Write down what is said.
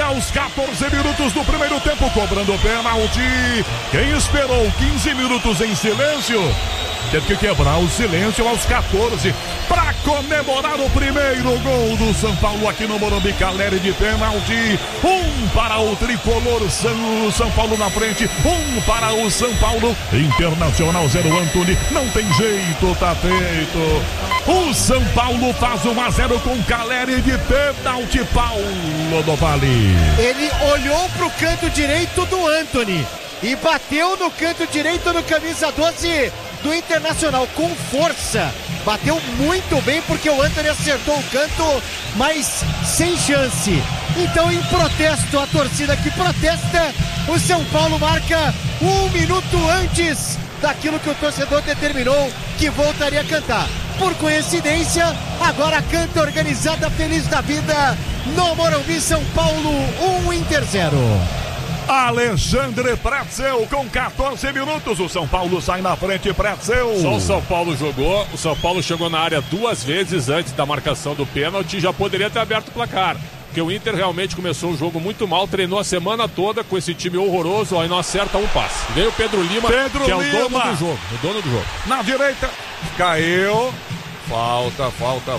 aos 14 minutos do primeiro tempo, cobrando o pênalti. Quem esperou 15 minutos em silêncio teve que quebrar o silêncio aos 14 para comemorar o primeiro gol do São Paulo aqui no Morumbi. Caleri de pênalti, para o tricolor, São Paulo na frente, para o São Paulo. Internacional 0, Antony, não tem jeito, tá feito. O São Paulo faz 1-0 com Caleri de pênalti. Paulo do Vale. Ele olhou pro canto direito do Antony e bateu no canto direito do camisa 12 do Internacional com força. Bateu muito bem porque o Antony acertou o canto, mas sem chance. Então, em protesto, a torcida que protesta, o São Paulo marca 1 minuto antes daquilo que o torcedor determinou que voltaria a cantar. Por coincidência, agora canta organizada, feliz da vida no Morumbi. São Paulo 1, Inter 0. Alexandre Pretzel com 14 minutos. O São Paulo sai na frente, Pretzel. Só o São Paulo jogou. O São Paulo chegou na área 2 vezes antes da marcação do pênalti e já poderia ter aberto o placar. Porque o Inter realmente começou o jogo muito mal, treinou a semana toda com esse time horroroso, aí não acerta um passe. Veio o Pedro Lima, que é o dono do jogo. O dono do jogo. Na direita, caiu. Falta.